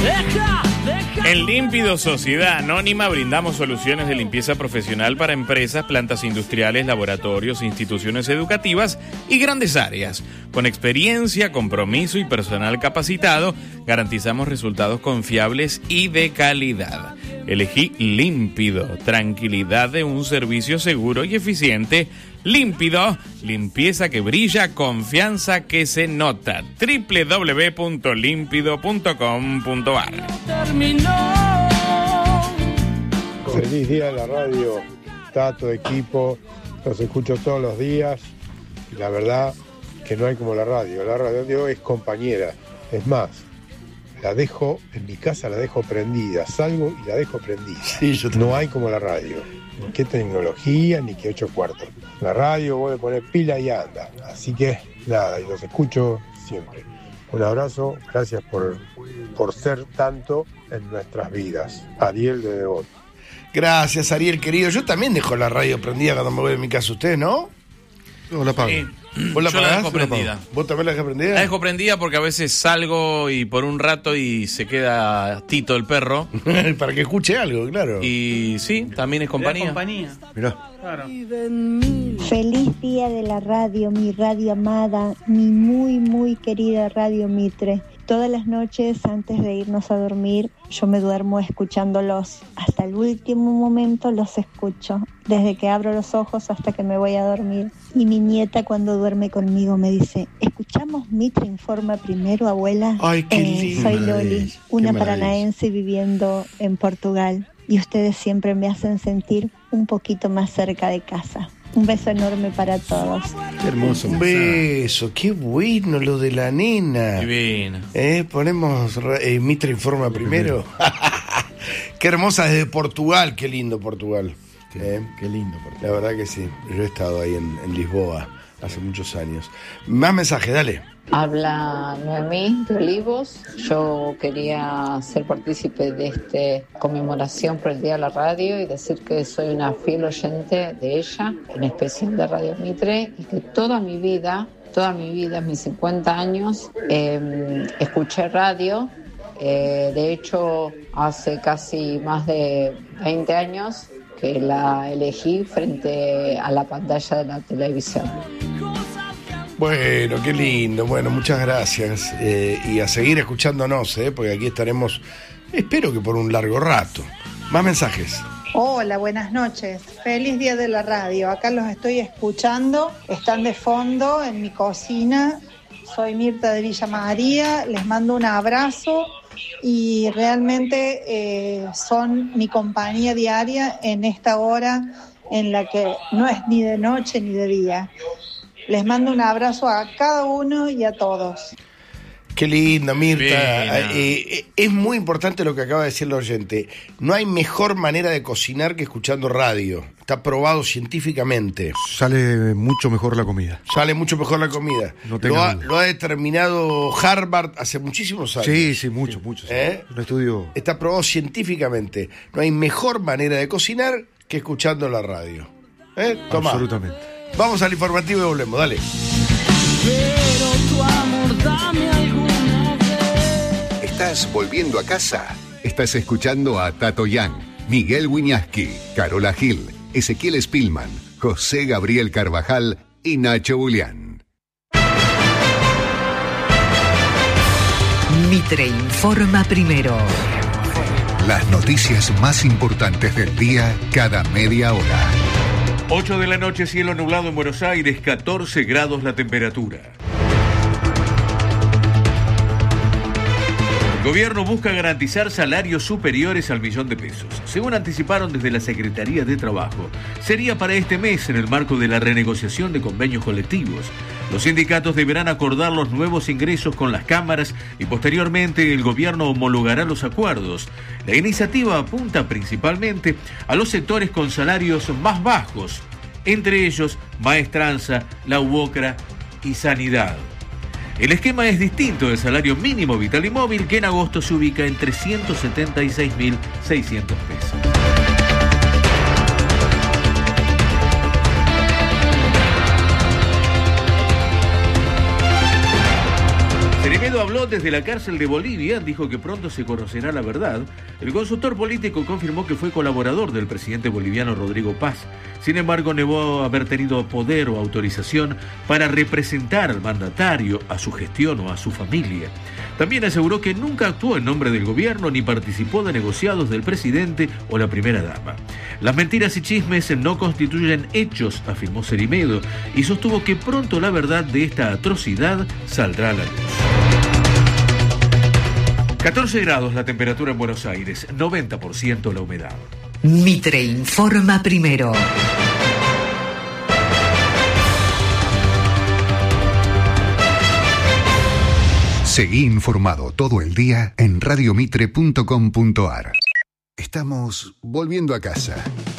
En Límpido Sociedad Anónima brindamos soluciones de limpieza profesional para empresas, plantas industriales, laboratorios, instituciones educativas y grandes áreas. Con experiencia, compromiso y personal capacitado, garantizamos resultados confiables y de calidad. Elegí Límpido, tranquilidad de un servicio seguro y eficiente. Límpido, limpieza que brilla, confianza que se nota. www.limpido.com.ar. Feliz día de la radio, Tato, equipo, los escucho todos los días y la verdad que no hay como la radio es compañera, es más, la dejo en mi casa, la dejo prendida, salgo y la dejo prendida. Sí, no hay como la radio, ni qué tecnología, ni qué 8 cuartos. La radio voy a poner pila y anda, así que nada, y los escucho siempre. Un abrazo, gracias por ser tanto en nuestras vidas. Ariel de Devot. Gracias, Ariel, querido. Yo también dejo la radio prendida cuando me voy de mi casa. ¿Usted no? No, la apago. Sí. ¿Vos la Yo la apagás? dejo prendida. ¿Vos también la dejás prendida? La dejo prendida porque a veces salgo y por un rato y se queda Tito el perro. Para que escuche algo, claro. Y sí, también es compañía. Mirá. Claro. Feliz día de la radio, mi radio amada, mi muy, muy querida Radio Mitre. Todas las noches antes de irnos a dormir, yo me duermo escuchándolos. Hasta el último momento los escucho, desde que abro los ojos hasta que me voy a dormir. Y mi nieta cuando duerme conmigo me dice, ¿escuchamos Mitre Informa primero, abuela? Ay, qué lindo. Soy Loli, una Qué maravilla. paranaense viviendo en Portugal. Y ustedes siempre me hacen sentir un poquito más cerca de casa. Un beso enorme para todos. Qué hermoso. Un beso, qué bueno lo de la nena. Divino. Ponemos Mitre Informa primero. Qué hermosa desde Portugal, qué lindo Portugal. Qué lindo. La verdad que sí, yo he estado ahí en Lisboa hace muchos años. Más mensajes, dale. Habla Noemí de Olivos. Yo quería ser partícipe de esta conmemoración por el Día de la Radio y decir que soy una fiel oyente de ella, en especial de Radio Mitre, y que toda mi vida, mis 50 años, escuché radio. De hecho, hace casi más de 20 años que la elegí frente a la pantalla de la televisión. Bueno, qué lindo. Bueno, muchas gracias. Y a seguir escuchándonos, porque aquí estaremos, espero que por un largo rato. Más mensajes. Hola, buenas noches. Feliz día de la radio. Acá los estoy escuchando. Están de fondo en mi cocina. Soy Mirta de Villa María. Les mando un abrazo y realmente son mi compañía diaria en esta hora en la que no es ni de noche ni de día. Les mando un abrazo a cada uno y a todos. Qué lindo, Mirta. Es muy importante lo que acaba de decir el oyente. No hay mejor manera de cocinar que escuchando radio. Está probado científicamente. Sale mucho mejor la comida. No tenga duda. Lo ha determinado Harvard hace muchísimos años. Sí, mucho. Un estudio. Está probado científicamente. No hay mejor manera de cocinar que escuchando la radio. Tomá. Absolutamente. Vamos al informativo y volvemos, dale. Pero tu amor dame alguna vez. ¿Estás volviendo a casa? Estás escuchando a Tato Yang, Miguel Wiñaski, Carola Gil, Ezequiel Spillman, José Gabriel Carvajal y Nacho Julián. Mitre informa primero. Las noticias más importantes del día cada media hora. 8 de la noche, cielo nublado en Buenos Aires, 14 grados la temperatura. El gobierno busca garantizar salarios superiores al $1.000.000. Según anticiparon desde la Secretaría de Trabajo, sería para este mes en el marco de la renegociación de convenios colectivos. Los sindicatos deberán acordar los nuevos ingresos con las cámaras y posteriormente el gobierno homologará los acuerdos. La iniciativa apunta principalmente a los sectores con salarios más bajos, entre ellos maestranza, la UOCRA y sanidad. El esquema es distinto del salario mínimo vital y móvil, que en agosto se ubica en 376.600 pesos. Rimedo habló desde la cárcel de Bolivia, dijo que pronto se conocerá la verdad. El consultor político confirmó que fue colaborador del presidente boliviano Rodrigo Paz. Sin embargo, negó haber tenido poder o autorización para representar al mandatario, a su gestión o a su familia. También aseguró que nunca actuó en nombre del gobierno ni participó de negociados del presidente o la primera dama. Las mentiras y chismes no constituyen hechos, afirmó Rimedo, y sostuvo que pronto la verdad de esta atrocidad saldrá a la luz. 14 grados la temperatura en Buenos Aires, 90% la humedad. Mitre informa primero. Seguí informado todo el día en radiomitre.com.ar. Estamos volviendo a casa.